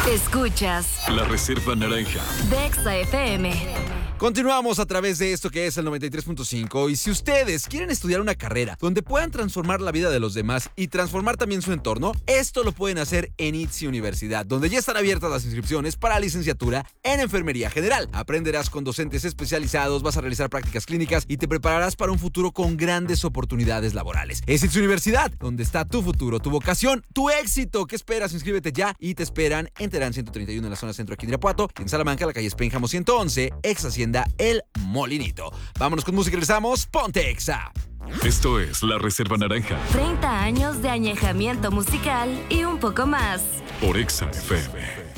Escuchas La Reserva Naranja de Exa FM. Continuamos a través de esto que es el 93.5 y si ustedes quieren estudiar una carrera donde puedan transformar la vida de los demás y transformar también su entorno, esto lo pueden hacer en ITZY Universidad, donde ya están abiertas las inscripciones para licenciatura en Enfermería General. Aprenderás con docentes especializados, vas a realizar prácticas clínicas y te prepararás para un futuro con grandes oportunidades laborales. Es ITZY Universidad, donde está tu futuro, tu vocación, tu éxito. ¿Qué esperas? Inscríbete ya y te esperan en Terán 131 en la zona centro aquí en Irapuato, en Salamanca, la calle Espénjamo 111, ex Hacienda El Molinito. Vámonos con música y regresamos. Ponte Exa. Esto es La Reserva Naranja 30 años de añejamiento musical y un poco más. por Exa FM.